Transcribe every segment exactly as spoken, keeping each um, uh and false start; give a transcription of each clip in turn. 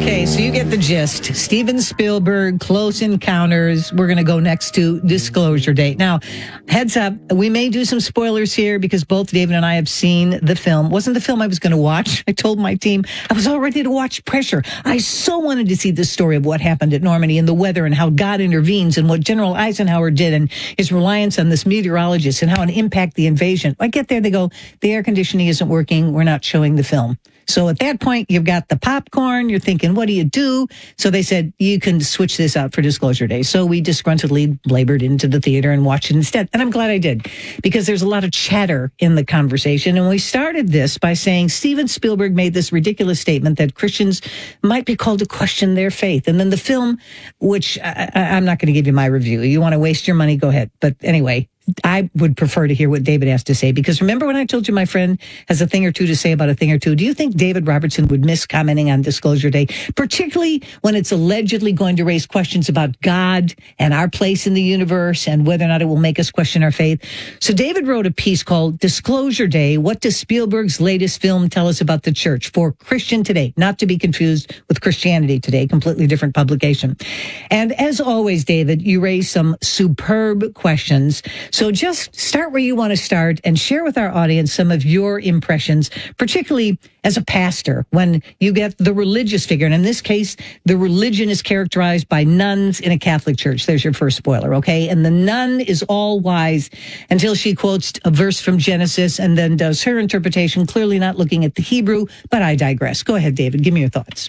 Okay, so you get the gist. Steven Spielberg, Close Encounters. We're going to go next to Disclosure Day. Now, heads up, we may do some spoilers here because both David and I have seen the film. Wasn't the film I was going to watch. I told my team I was all ready to watch Pressure. I so wanted to see the story of what happened at Normandy and the weather and how God intervenes and what General Eisenhower did and his reliance on this meteorologist and how it impacted the invasion. I get there, they go, the air conditioning isn't working. We're not showing the film. So at that point, you've got the popcorn. You're thinking, what do you do? So they said, you can switch this out for Disclosure Day. So we disgruntledly labored into the theater and watched it instead. And I'm glad I did, because there's a lot of chatter in the conversation. And we started this by saying Steven Spielberg made this ridiculous statement that Christians might be called to question their faith. And then the film, which I, I, I'm not going to give you my review. You want to waste your money? Go ahead. But anyway, I would prefer to hear what David has to say, because remember when I told you my friend has a thing or two to say about a thing or two? Do you think David Robertson would miss commenting on Disclosure Day, particularly when it's allegedly going to raise questions about God and our place in the universe and whether or not it will make us question our faith? So David wrote a piece called Disclosure Day, What Does Spielberg's Latest Film Tell Us About the Church? For Christian Today, not to be confused with Christianity Today, completely different publication. And as always, David, you raise some superb questions. So just start where you want to start and share with our audience some of your impressions, particularly as a pastor, when you get the religious figure. And in this case, the religion is characterized by nuns in a Catholic church. There's your first spoiler, okay? And the nun is all wise until she quotes a verse from Genesis and then does her interpretation, clearly not looking at the Hebrew, but I digress. Go ahead, David. Give me your thoughts.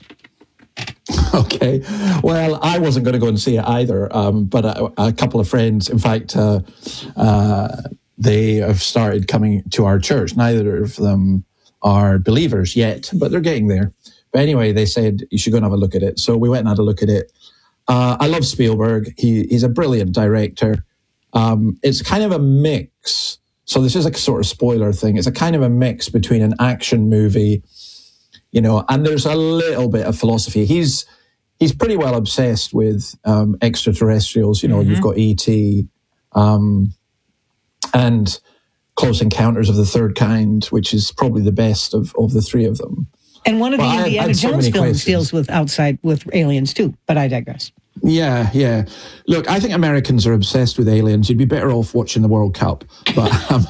Okay. Well, I wasn't going to go and see it either, um, but a, a couple of friends, in fact, uh, uh, they have started coming to our church. Neither of them are believers yet, but they're getting there. But anyway, they said, you should go and have a look at it. So we went and had a look at it. Uh, I love Spielberg. He, he's a brilliant director. Um, it's kind of a mix. So this is a sort of spoiler thing. It's a kind of a mix between an action movie, you know, and there's a little bit of philosophy. He's he's pretty well obsessed with um, extraterrestrials. You know, mm-hmm. You've got E T um, and Close Encounters of the Third Kind, which is probably the best of, of the three of them. And one of the but Indiana so Jones films questions. deals with outside with aliens too. But I digress. Yeah, yeah. Look, I think Americans are obsessed with aliens. You'd be better off watching the World Cup. But um,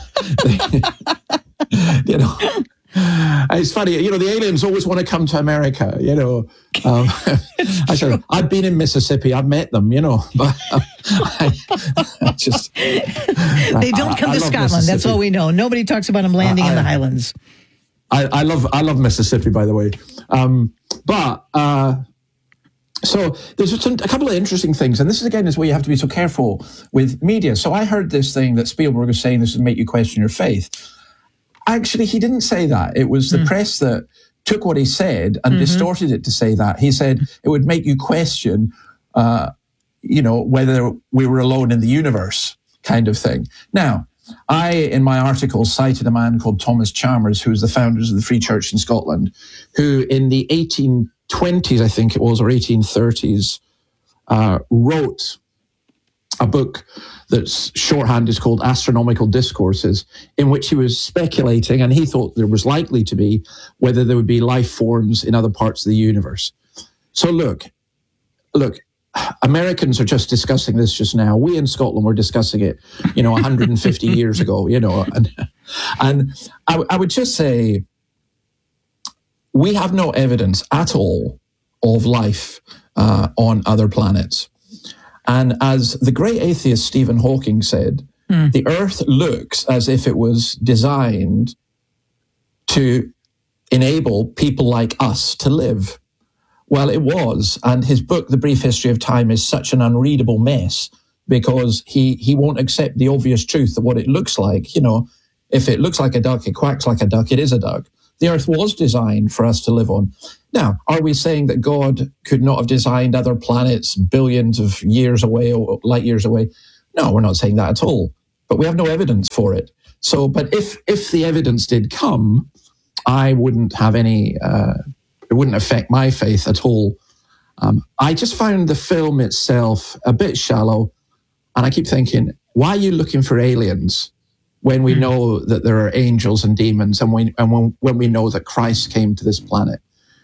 you know. It's funny, you know, the aliens always want to come to America, you know. Um, I said, I've been in Mississippi, I've met them, you know, but um, I, I just... They don't I, come I to Scotland, that's all we know. Nobody talks about them landing I, in the Highlands. I, I love I love Mississippi, by the way. Um, but, uh, so there's some, a couple of interesting things, and this is, again, is where you have to be so careful with media. So I heard this thing that Spielberg was saying, this would make you question your faith. Actually, he didn't say that. It was the mm. press that took what he said and mm-hmm. distorted it to say that. He said it would make you question, uh, you know, whether we were alone in the universe, kind of thing. Now, I, in my article, cited a man called Thomas Chalmers, who was the founders of the Free Church in Scotland, who in the eighteen twenties, I think it was, or eighteen thirties, uh, wrote a book that's shorthand is called Astronomical Discourses, in which he was speculating, and he thought there was likely to be, whether there would be life forms in other parts of the universe. So look, look, Americans are just discussing this just now. We in Scotland were discussing it, you know, one hundred fifty years ago, you know, and, and I, I would just say we have no evidence at all of life uh, on other planets. And as the great atheist Stephen Hawking said, mm. the Earth looks as if it was designed to enable people like us to live. Well, it was. And his book, The Brief History of Time, is such an unreadable mess because he, he won't accept the obvious truth of what it looks like. You know, if it looks like a duck, it quacks like a duck, it is a duck. The Earth was designed for us to live on. Now, are we saying that God could not have designed other planets billions of years away or light years away? No, we're not saying that at all. But we have no evidence for it. So, but if if the evidence did come, I wouldn't have any, uh, it wouldn't affect my faith at all. Um, I just found the film itself a bit shallow. And I keep thinking, why are you looking for aliens when we know that there are angels and demons and, we, and when, when we know that Christ came to this planet?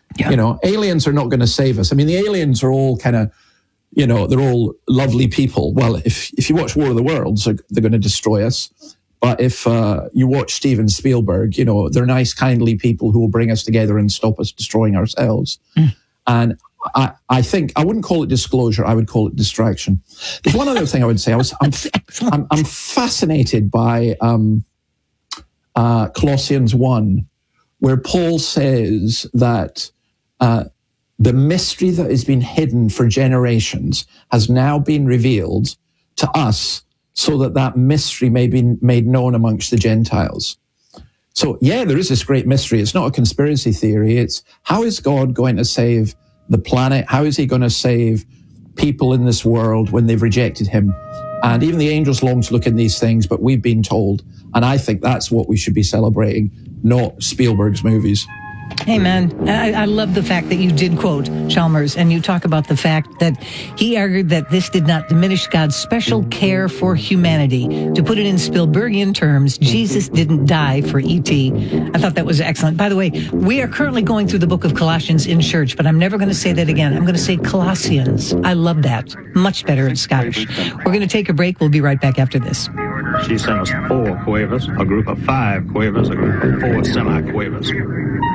Yeah. You know, aliens are not going to save us. I mean, the aliens are all kind of, you know, they're all lovely people. Well, if if you watch War of the Worlds, they're, they're going to destroy us. But if uh, you watch Steven Spielberg, you know, they're nice, kindly people who will bring us together and stop us destroying ourselves. Mm. And I, I think I wouldn't call it disclosure. I would call it distraction. There's one other thing I would say. I was, I'm, I'm, I'm fascinated by um, uh, Colossians one, where Paul says that uh, the mystery that has been hidden for generations has now been revealed to us, so that that mystery may be made known amongst the Gentiles. So, yeah, there is this great mystery. It's not a conspiracy theory. It's how is God going to save the planet? How is he going to save people in this world when they've rejected him? And even the angels long to look in these things, but we've been told. And I think that's what we should be celebrating, not Spielberg's movies. Amen. I, I love the fact that you did quote Chalmers, and you talk about the fact that he argued that this did not diminish God's special care for humanity. To put it in Spielbergian terms, Jesus didn't die for E T. I thought that was excellent. By the way, we are currently going through the book of Colossians in church, but I'm never going to say that again. I'm going to say Colossians. I love that. Much better in Scottish. We're going to take a break. We'll be right back after this. She sent us four quavers, a group of five quavers, a group of four semi-quavers.